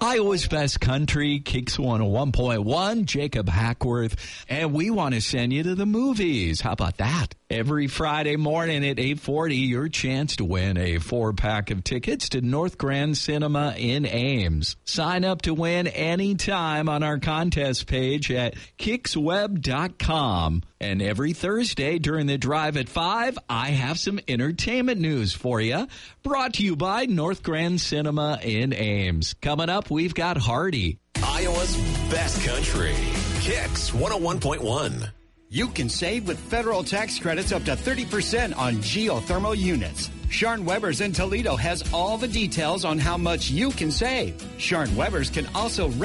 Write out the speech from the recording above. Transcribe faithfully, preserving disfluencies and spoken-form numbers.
Iowa's Best Country, Kicks one oh one point one, Jacob Hackworth, and we want to send you to the movies. How about that? Every Friday morning at eight forty, your chance to win a four-pack of tickets to North Grand Cinema in Ames. Sign up to win anytime on our contest page at kicks web dot com. And every Thursday during the drive at five, I have some entertainment news for you. Brought to you by North Grand Cinema in Ames. Coming up, we've got Hardy. Iowa's Best Country, Kicks one oh one point one. You can save with federal tax credits up to thirty percent on geothermal units. Sharn Weber's in Toledo has all the details on how much you can save. Sharn Weber's can also